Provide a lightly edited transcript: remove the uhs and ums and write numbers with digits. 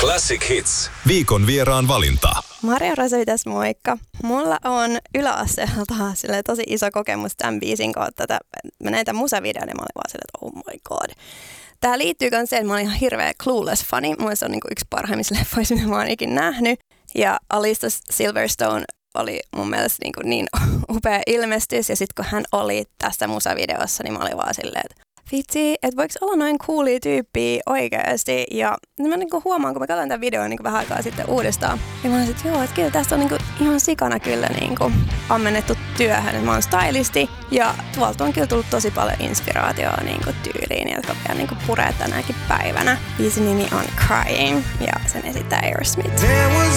Classic Hits. Viikon vieraan valinta. Maria Rosavitas, moikka. Mulla on yläasteelta tosi iso kokemus tämän biisin kautta. Mä näin tämän musavideon ja mä olin vaan silleen, että oh my god. Tää liittyy myös siihen, että mä olin ihan hirveä Clueless-fani. Mun se on niinku yksi parhaimmista leffoista, mitä mä oon ikin nähnyt. Ja Alicia Silverstone oli mun mielestä niin upea ilmestys. Ja sit kun hän oli tässä musavideossa, niin mä olin vaan silleen, että vitsi, että voiko olla noin coolia tyyppiä oikeasti. Ja mä niinku huomaan, kun mä katson tämän videon niinku vähän aikaa sitten uudestaan. Ja mä olin, että joo, että kyllä tästä on niinku ihan sikana kyllä niinku ammennettu työhön. Että mä oon stylisti ja tuolta on kyllä tullut tosi paljon inspiraatioa niinku tyyliin, jotka vielä niinku puree tänäkin päivänä. Biisin nimi on Crying ja sen esittää Aerosmith. There was